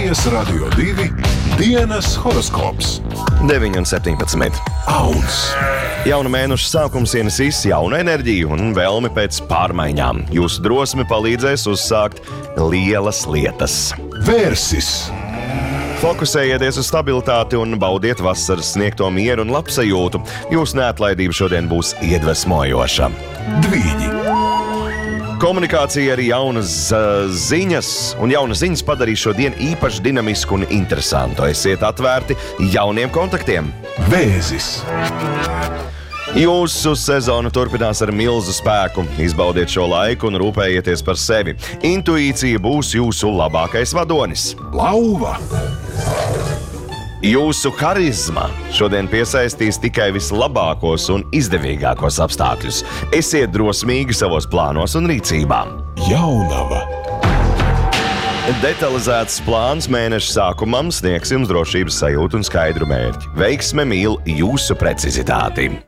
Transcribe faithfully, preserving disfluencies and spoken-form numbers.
Latvijas Radio divi dienas horoskops. deviņi un septiņpadsmit. Auns. Jauna mēneša sākums ienesīs jaunu enerģiju un vēlmi pēc pārmaiņām. Jūsu drosme palīdzēs uzsākt lielas lietas. Vērsis. Fokusējieties uz stabilitāti un baudiet vasaras sniegto mieru un labsajūtu. Jūsu neatlaidība šodien būs iedvesmojoša. Dvīņi. Komunikācija ir jaunas uh, ziņas, un jaunas ziņas padarīs šo dienu īpaši dinamisku un interesantu. Esiet atvērti jauniem kontaktiem. Vēzis. Jūsu sezona turpinās ar milzu spēku. Izbaudiet šo laiku un rūpējieties par sevi. Intuīcija būs jūsu labākais vadonis. Lauva. Jūsu harizma šodien piesaistīs tikai vislabākos un izdevīgākos apstākļus. Esiet drosmīgi savos plānos un rīcībā. Jaunava. Detalizēts plāns mēneša sākumam sniegs jums drošības sajūtu un skaidru mērķi. Veiksme mīl jūsu precizitāti.